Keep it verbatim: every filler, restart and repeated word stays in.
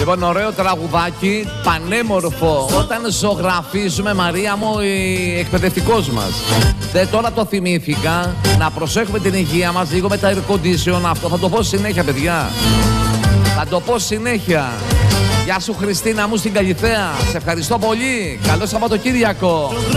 Λοιπόν, ωραίο τραγουδάκι, πανέμορφο. Όταν ζωγραφίζουμε, Μαρία μου, η εκπαιδευτικός μας. Δε, τώρα το θυμήθηκα. Να προσέχουμε την υγεία μας λίγο με τα air condition. Αυτό θα το πω συνέχεια, παιδιά. Θα το πω συνέχεια. Γεια σου, Χριστίνα μου στην Καλιθέα. Σε ευχαριστώ πολύ. Καλό Σαββατοκύριακο.